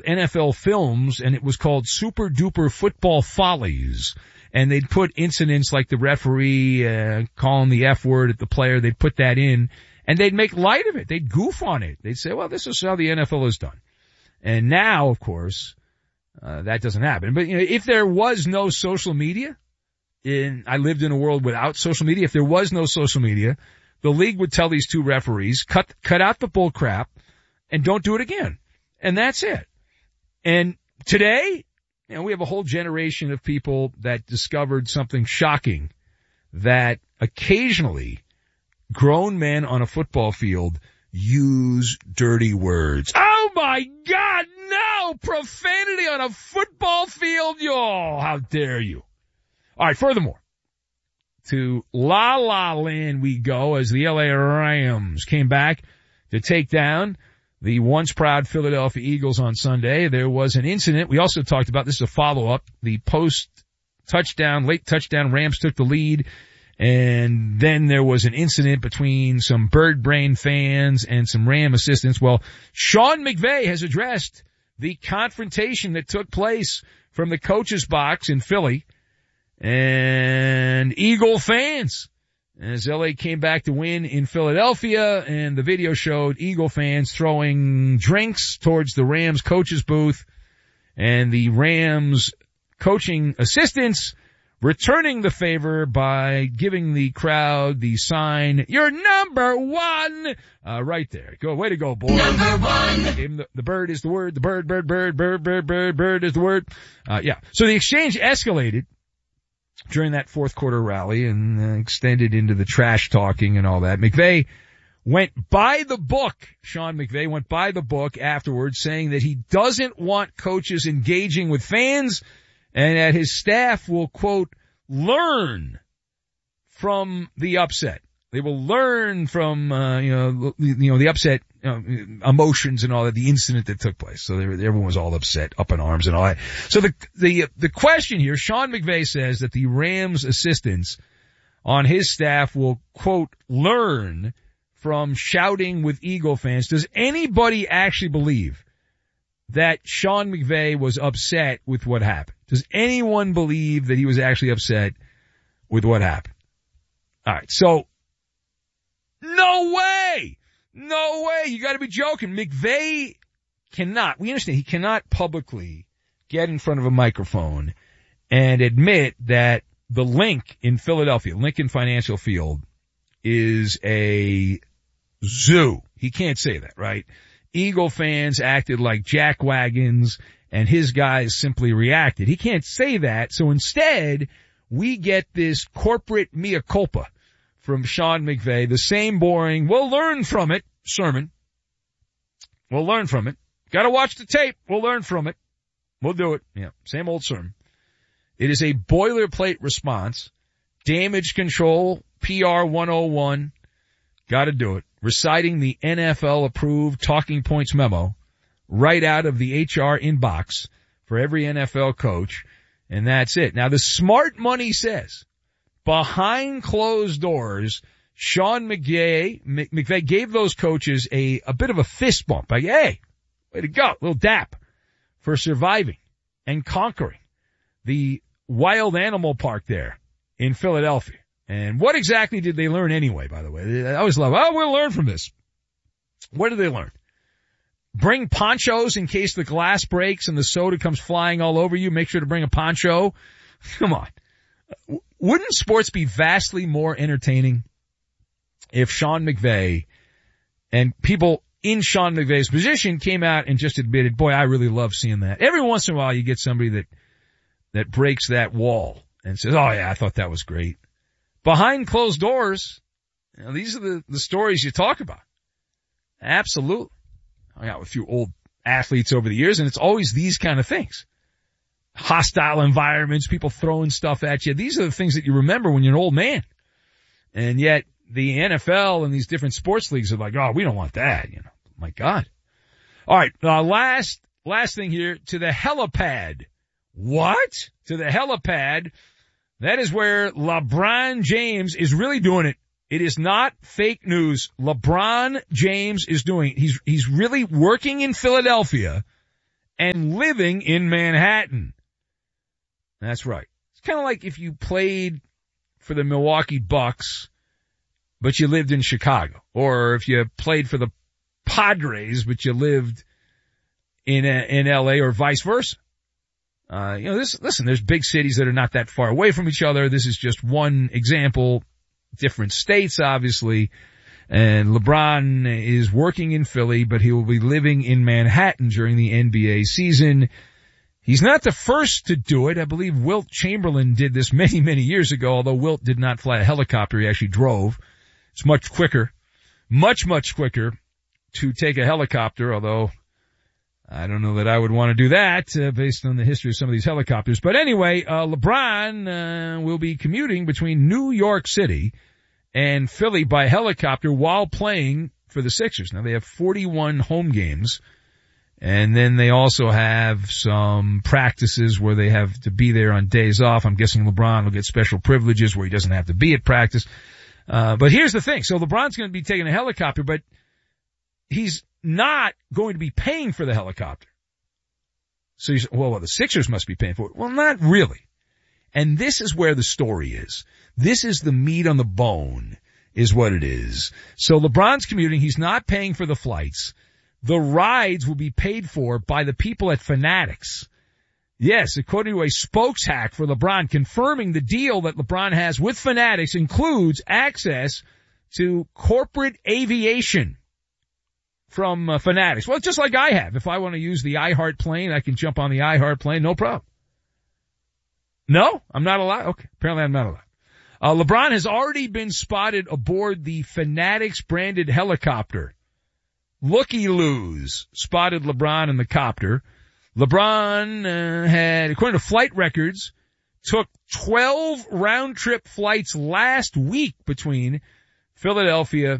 NFL films, and it was called Super Duper Football Follies. And they'd put incidents like the referee calling the F word at the player. They'd put that in, and they'd make light of it. They'd goof on it. They'd say, well, this is how the NFL is done. And now, of course, that doesn't happen. But, if there was no social media, I lived in a world without social media. If there was no social media, the league would tell these two referees, cut out the bull crap and don't do it again. And that's it. And today, we have a whole generation of people that discovered something shocking, that occasionally grown men on a football field use dirty words. Oh my God, no! Profanity on a football field? Yo, how dare you? All right, furthermore, to La La Land we go as the LA Rams came back to take down the once proud Philadelphia Eagles on Sunday. There was an incident. We also talked about, this is a follow-up, the post-touchdown, late touchdown, Rams took the lead, and then there was an incident between some Bird Brain fans and some Ram assistants. Well, Sean McVay has addressed the confrontation that took place from the coach's box in Philly and Eagle fans, as LA came back to win in Philadelphia, and the video showed Eagle fans throwing drinks towards the Rams coach's booth, and the Rams coaching assistants returning the favor by giving the crowd the sign, "You're number one," right there. Way to go, boy. Number one. The bird is the word. The bird is the word. Yeah. So the exchange escalated during that fourth quarter rally and extended into the trash talking and all that. McVay went by the book. Sean McVay went by the book afterwards, saying that he doesn't want coaches engaging with fans and that his staff will, quote, learn from the upset. They will learn from, the upset emotions and all that, the incident that took place. So everyone was all upset, up in arms and all that. So the question here, Sean McVay says that the Rams assistants on his staff will, quote, learn from shouting with Eagle fans. Does anybody actually believe that Sean McVay was upset with what happened? Does anyone believe that he was actually upset with what happened? All right. So no way. No way. You gotta be joking. McVay cannot, we understand, he cannot publicly get in front of a microphone and admit that the Link in Philadelphia, Lincoln Financial Field, is a zoo. He can't say that, right? Eagle fans acted like jackwagons and his guys simply reacted. He can't say that. So instead, we get this corporate mea culpa from Sean McVay, the same boring, we'll learn from it sermon. We'll learn from it. Gotta watch the tape. We'll learn from it. We'll do it. Yeah, same old sermon. It is a boilerplate response. Damage control, PR 101. Gotta do it. Reciting the NFL approved talking points memo right out of the HR inbox for every NFL coach. And that's it. Now the smart money says, behind closed doors, Sean McVay gave those coaches a bit of a fist bump. Like, hey, way to go. Little dap for surviving and conquering the wild animal park there in Philadelphia. And what exactly did they learn anyway, by the way? I always love, we'll learn from this. What did they learn? Bring ponchos in case the glass breaks and the soda comes flying all over you. Make sure to bring a poncho. Come on. Wouldn't sports be vastly more entertaining if Sean McVay and people in Sean McVay's position came out and just admitted, boy, I really love seeing that. Every once in a while you get somebody that breaks that wall and says, oh yeah, I thought that was great. Behind closed doors, these are the stories you talk about. Absolutely. I got a few old athletes over the years, and it's always these kind of things. Hostile environments, people throwing stuff at you. These are the things that you remember when you're an old man. And yet the NFL and these different sports leagues are like, oh, we don't want that, My God. All right, last thing here, to the helipad. What? To the helipad. That is where LeBron James is really doing it. It is not fake news. LeBron James is doing it. He's really working in Philadelphia and living in Manhattan. That's right. It's kind of like if you played for the Milwaukee Bucks, but you lived in Chicago. Or if you played for the Padres, but you lived in LA, or vice versa. Listen, there's big cities that are not that far away from each other. This is just one example. Different states, obviously. And LeBron is working in Philly, but he will be living in Manhattan during the NBA season. He's not the first to do it. I believe Wilt Chamberlain did this many, many years ago, although Wilt did not fly a helicopter. He actually drove. It's much quicker, much quicker to take a helicopter, although I don't know that I would want to do that based on the history of some of these helicopters. But anyway, LeBron will be commuting between New York City and Philly by helicopter while playing for the Sixers. Now, they have 41 home games, and then they also have some practices where they have to be there on days off. I'm guessing LeBron will get special privileges where he doesn't have to be at practice. But here's the thing. So LeBron's going to be taking a helicopter, but he's not going to be paying for the helicopter. So you say, well, the Sixers must be paying for it. Well, not really. And this is where the story is. This is the meat on the bone, is what it is. So LeBron's commuting. He's not paying for the flights. The rides will be paid for by the people at Fanatics. Yes, according to a spokes hack for LeBron, confirming the deal that LeBron has with Fanatics includes access to corporate aviation from Fanatics. Well, just like I have. If I want to use the iHeart plane, I can jump on the iHeart plane, no problem. No? I'm not allowed? Okay, apparently I'm not allowed. LeBron has already been spotted aboard the Fanatics branded helicopter. Looky-loos spotted LeBron in the copter. LeBron had, according to flight records, took 12 round-trip flights last week between Philadelphia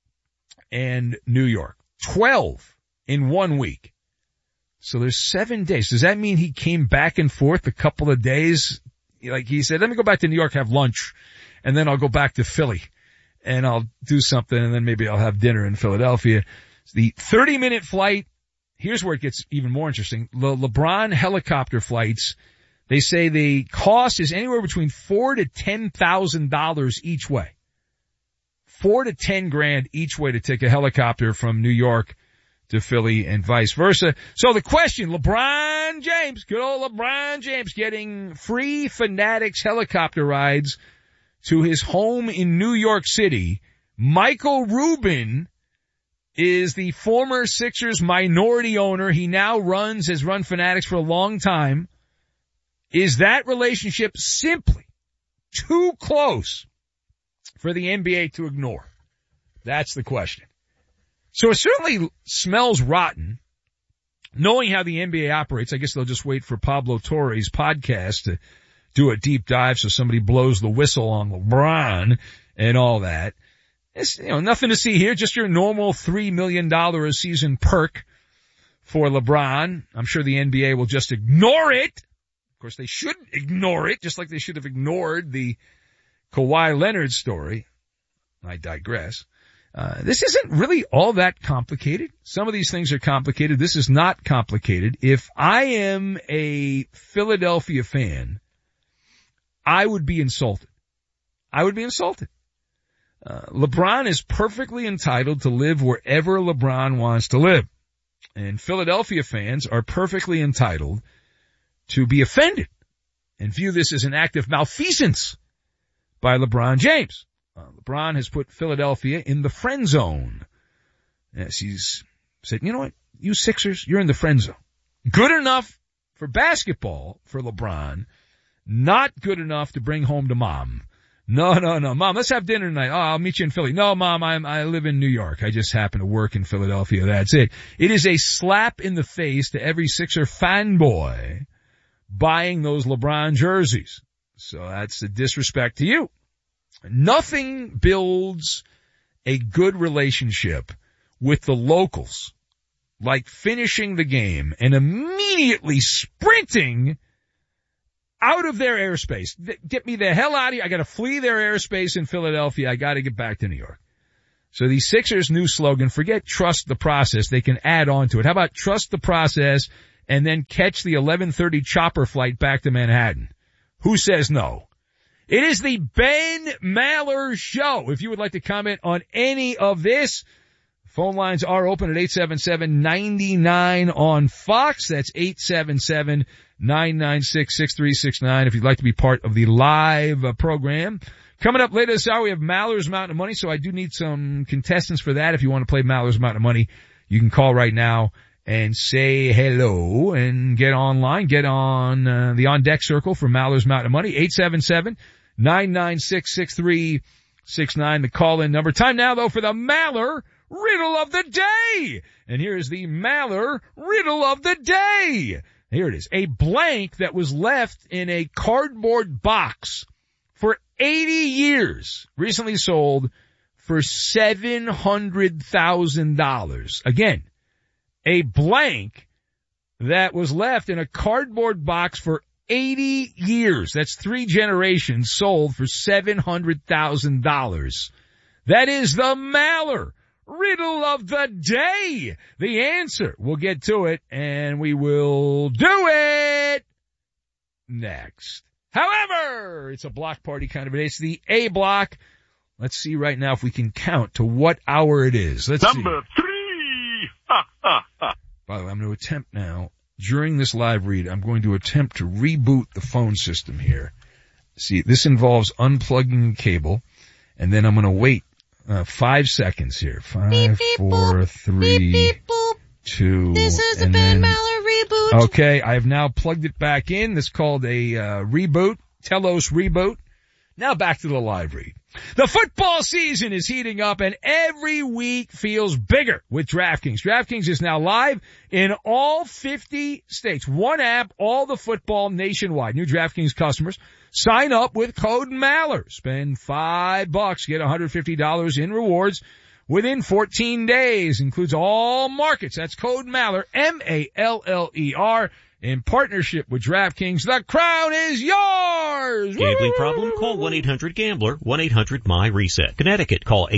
and New York. 12 in 1 week. So there's 7 days. Does that mean he came back and forth a couple of days? Like he said, let me go back to New York, have lunch, and then I'll go back to Philly, and I'll do something, and then maybe I'll have dinner in Philadelphia. The 30-minute flight, here's where it gets even more interesting. The LeBron helicopter flights, they say the cost is anywhere between $4,000 to $10,000 each way. $4,000 to $10,000 each way to take a helicopter from New York to Philly and vice versa. So the question, LeBron James, good old LeBron James, getting free Fanatics helicopter rides to his home in New York City. Michael Rubin is the former Sixers minority owner. He now has run Fanatics for a long time. Is that relationship simply too close for the NBA to ignore? That's the question. So it certainly smells rotten. Knowing how the NBA operates, I guess they'll just wait for Pablo Torre's podcast to do a deep dive so somebody blows the whistle on LeBron and all that. It's, nothing to see here, just your normal $3 million a season perk for LeBron. I'm sure the NBA will just ignore it. Of course, they shouldn't ignore it, just like they should have ignored the Kawhi Leonard story. I digress. This isn't really all that complicated. Some of these things are complicated. This is not complicated. If I am a Philadelphia fan, I would be insulted. LeBron is perfectly entitled to live wherever LeBron wants to live. And Philadelphia fans are perfectly entitled to be offended and view this as an act of malfeasance by LeBron James. LeBron has put Philadelphia in the friend zone. Yes, he's said, you know what, you Sixers, you're in the friend zone. Good enough for basketball for LeBron, not good enough to bring home to mom. No, Mom, let's have dinner tonight. Oh, I'll meet you in Philly. No, Mom, I live in New York. I just happen to work in Philadelphia. That's it. It is a slap in the face to every Sixer fanboy buying those LeBron jerseys. So that's a disrespect to you. Nothing builds a good relationship with the locals like finishing the game and immediately sprinting out of their airspace. Get me the hell out of here. I got to flee their airspace in Philadelphia. I got to get back to New York. So the Sixers' new slogan, forget trust the process. They can add on to it. How about trust the process and then catch the 11:30 chopper flight back to Manhattan. Who says no? It is the Ben Maller Show. If you would like to comment on any of this, phone lines are open at 877-99 on Fox. That's 877-996-6369 if you'd like to be part of the live program. Coming up later this hour, we have Maller's Mountain of Money, so I do need some contestants for that. If you want to play Maller's Mountain of Money, you can call right now and say hello and get online. Get on the On-Deck Circle for Maller's Mountain of Money, 877-996-6369, the call-in number. Time now, though, for the Maller Riddle of the Day. And here is the Maller Riddle of the Day. Here it is. A blank that was left in a cardboard box for 80 years, recently sold for $700,000. Again, a blank that was left in a cardboard box for 80 years. That's 3 generations, sold for $700,000. That is the Maller Riddle of the Day. The answer, we'll get to it, and we will do it next. However, it's a block party kind of a day. It's the A block. Let's see right now if we can count to what hour it is. Let's Number see. 3. By the way, I'm going to attempt now, during this live read, I'm going to attempt to reboot the phone system here. See, this involves unplugging a cable, and then I'm going to wait 5 seconds here. 5, beep, beep, 4, boop. 3, beep, beep, boop. 2, This is the and Ben then... Maller reboot. Okay, I have now plugged it back in. This is called a reboot, Telos reboot. Now back to the live read. The football season is heating up and every week feels bigger with DraftKings. DraftKings is now live in all 50 states. One app, all the football nationwide. New DraftKings customers sign up with code Maller. Spend $5, get $150 in rewards within 14 days. Includes all markets. That's code Maller, M-A-L-L-E-R. In partnership with DraftKings, the crown is yours! Gambling problem? Call 1-800-GAMBLER, 1-800-MY-RESET. Connecticut, call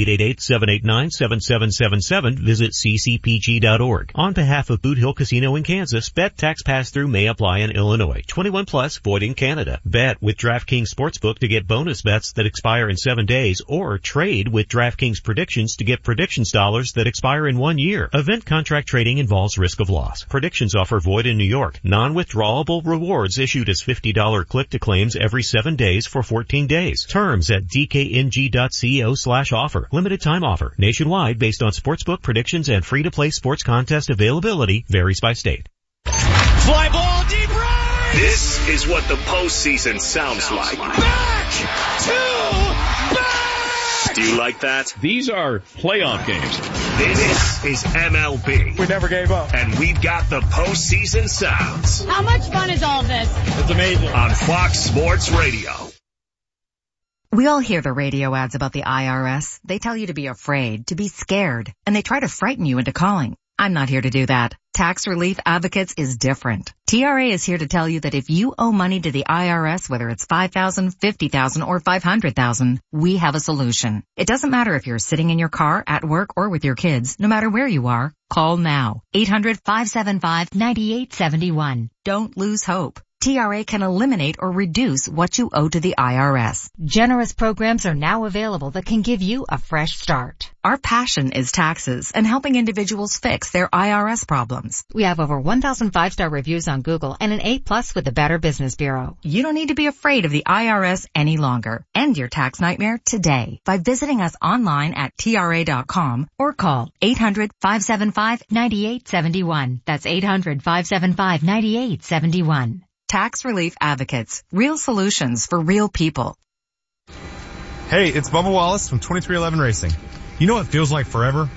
888-789-7777. Visit ccpg.org. On behalf of Boot Hill Casino in Kansas, bet tax pass-through may apply in Illinois. 21 plus, void in Canada. Bet with DraftKings Sportsbook to get bonus bets that expire in 7 days, or trade with DraftKings Predictions to get predictions dollars that expire in 1 year. Event contract trading involves risk of loss. Predictions offer void in New York. Non-withdrawable rewards issued as $50 click-to-claims every 7 days for 14 days. Terms at dkng.co/offer. Limited time offer. Nationwide based on sportsbook predictions and free-to-play sports contest availability varies by state. Fly ball deep right! This is what the postseason sounds like. Back to back! Do you like that? These are playoff games. This is MLB. We never gave up. And we've got the postseason sounds How much fun is all this? It's amazing. on Fox Sports Radio. We all hear the radio ads about the IRS. They tell you to be afraid, to be scared, and they try to frighten you into calling. I'm not here to do that. Tax Relief Advocates is different. TRA is here to tell you that if you owe money to the IRS, whether it's $5,000, $50,000, or $500,000, we have a solution. It doesn't matter if you're sitting in your car, at work, or with your kids. No matter where you are, call now. 800-575-9871. Don't lose hope. TRA can eliminate or reduce what you owe to the IRS. Generous programs are now available that can give you a fresh start. Our passion is taxes and helping individuals fix their IRS problems. We have over 1,000 5-star reviews on Google and an A+ with the Better Business Bureau. You don't need to be afraid of the IRS any longer. End your tax nightmare today by visiting us online at TRA.com or call 800-575-9871. That's 800-575-9871. Tax Relief Advocates. Real solutions for real people. Hey, it's Bubba Wallace from 2311 Racing. You know what feels like forever?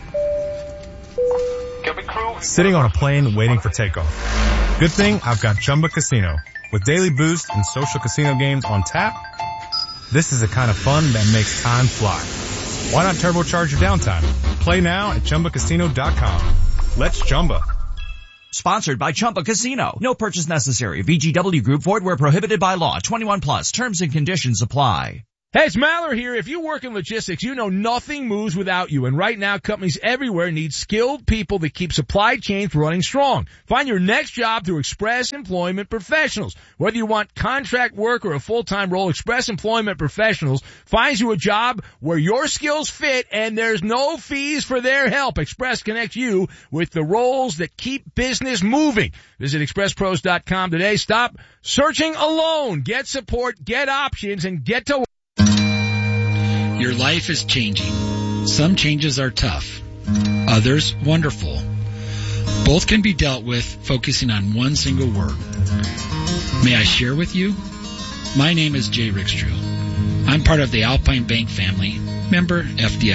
Sitting on a plane waiting for takeoff. Good thing I've got Chumba Casino. With daily boost and social casino games on tap, this is the kind of fun that makes time fly. Why not turbocharge your downtime? Play now at ChumbaCasino.com. Let's Chumba. Sponsored by Chumba Casino. No purchase necessary. VGW Group. Void where prohibited by law. 21 plus. Terms and conditions apply. Hey, it's Maller here. If you work in logistics, you know nothing moves without you. And right now, companies everywhere need skilled people that keep supply chains running strong. Find your next job through Express Employment Professionals. Whether you want contract work or a full-time role, Express Employment Professionals finds you a job where your skills fit and there's no fees for their help. Express connects you with the roles that keep business moving. Visit expresspros.com today. Stop searching alone. Get support, get options, and get to work. Your life is changing. Some changes are tough, others wonderful. Both can be dealt with focusing on one single word. May I share with you? My name is Jay Rickstrew. I'm part of the Alpine Bank family, member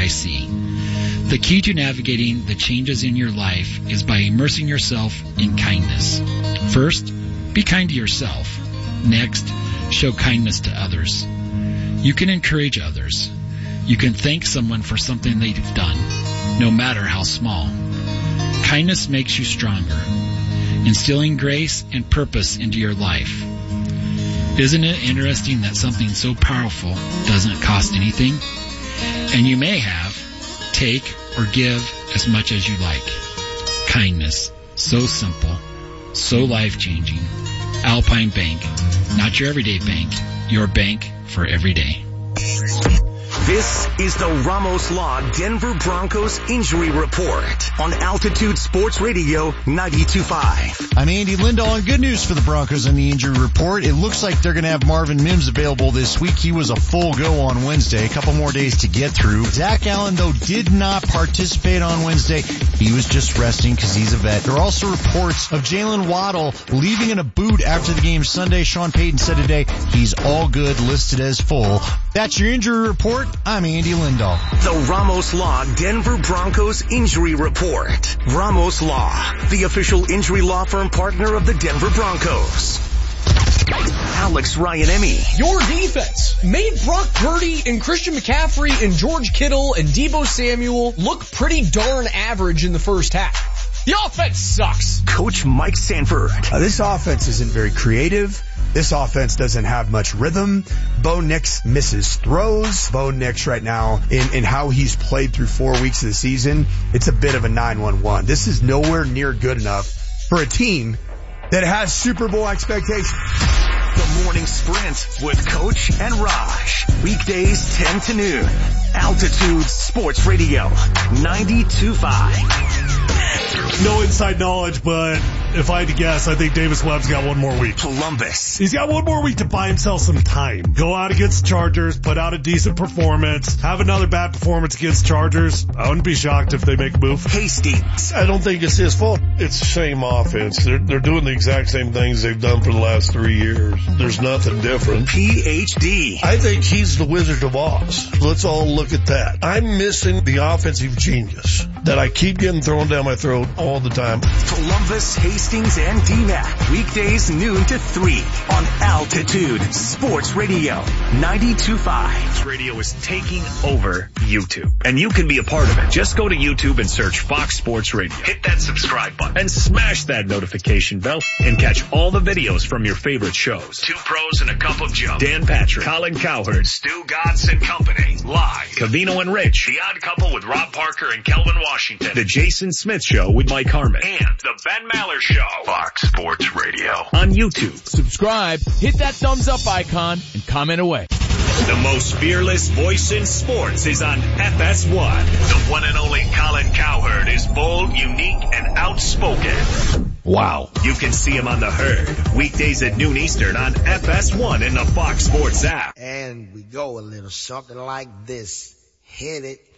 FDIC. The key to navigating the changes in your life is by immersing yourself in kindness. First, be kind to yourself. Next, show kindness to others. You can encourage others. You can thank someone for something they've done, no matter how small. Kindness makes you stronger, instilling grace and purpose into your life. Isn't it interesting that something so powerful doesn't cost anything? And you may have, take, or give as much as you like. Kindness, so simple, so life-changing. Alpine Bank, not your everyday bank, your bank for every day. This is the Ramos Law Denver Broncos Injury Report on Altitude Sports Radio 92.5. I'm Andy Lindahl, and good news for the Broncos in the injury report. It looks like they're going to have Marvin Mims available this week. He was a full go on Wednesday. A couple more days to get through. Zach Allen, though, did not participate on Wednesday. He was just resting because he's a vet. There are also reports of Jalen Waddle leaving in a boot after the game Sunday. Sean Payton said today he's all good, listed as full. That's your injury report. I'm Andy Lindahl. The Ramos Law Denver Broncos Injury Report. Ramos Law, the official injury law firm partner of the Denver Broncos. Alex Ryan-Emmy. Your defense made Brock Purdy and Christian McCaffrey and George Kittle and Deebo Samuel look pretty darn average in the first half. The offense sucks. Coach Mike Sanford. This offense isn't very creative. This offense doesn't have much rhythm. Bo Nix misses throws. Bo Nix right now, in how he's played through 4 weeks of the season, it's a bit of a 9-1-1. This is nowhere near good enough for a team that has Super Bowl expectations. The Morning Sprint with Coach and Raj. Weekdays 10 to noon. Altitude Sports Radio 92.5. No inside knowledge, but if I had to guess, I think Davis Webb's got one more week. Columbus. He's got one more week to buy himself some time. Go out against the Chargers, put out a decent performance, have another bad performance against Chargers. I wouldn't be shocked if they make a move. Hastings. I don't think it's his fault. It's the same offense. They're doing the exact same things they've done for the last 3 years. There's nothing different. PhD. I think he's the Wizard of Oz. Let's all look at that. I'm missing the offensive genius that I keep getting thrown down my throat all the time. Columbus, Hastings, and DMAC. Weekdays noon to 3 on Altitude Sports Radio 92.5. Radio is taking over YouTube, and you can be a part of it. Just go to YouTube and search Fox Sports Radio. Hit that subscribe button and smash that notification bell and catch all the videos from your favorite shows. Two Pros and a Cup of Joe. Dan Patrick, Colin Cowherd, Stu Godson and Company. Live. Cavino and Rich. The Odd Couple with Rob Parker and Kelvin Washington. The Jason Smith Show with Mike Harmon. And the Ben Maller Show. Fox Sports Radio on YouTube. Subscribe, hit that thumbs up icon, and comment away. The most fearless voice in sports is on FS1. The one and only Colin Cowherd is bold, unique, and outspoken. Wow. You can see him on The Herd, weekdays at noon Eastern on FS1 and the Fox Sports app. And we go a little something like this. Hit it.